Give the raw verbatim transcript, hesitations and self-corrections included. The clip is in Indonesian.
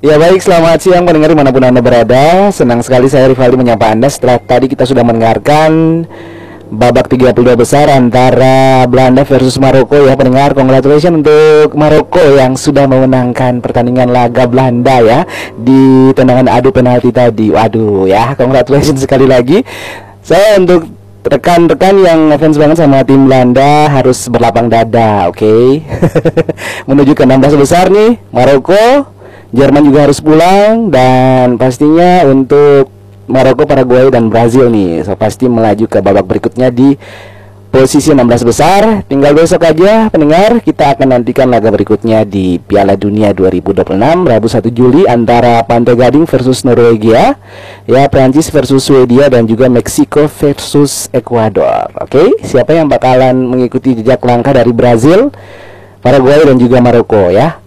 Ya baik, selamat siang pendengar dimanapun Anda berada. Senang sekali saya Rivaldi menyapa Anda setelah tadi kita sudah mendengarkan babak tiga puluh dua besar antara Belanda versus Maroko ya pendengar. Congratulations untuk Maroko yang sudah memenangkan pertandingan laga Belanda ya di tendangan adu penalti tadi. Waduh ya, congratulations sekali lagi. Saya untuk rekan-rekan yang fans banget sama tim Belanda harus berlapang dada, oke? Okay? Menuju ke enam belas besar nih, Maroko, Jerman juga harus pulang, dan pastinya untuk Maroko, Paraguay, dan Brazil nih so pasti melaju ke babak berikutnya di posisi enam belas besar. Tinggal besok aja pendengar, kita akan nantikan laga berikutnya di Piala Dunia dua ribu dua puluh enam Rabu satu Juli antara Pantai Gading versus Norwegia, ya Prancis versus Swedia, dan juga Meksiko versus Ekuador. Oke, siapa yang bakalan mengikuti jejak langkah dari Brazil, Paraguay, dan juga Maroko ya?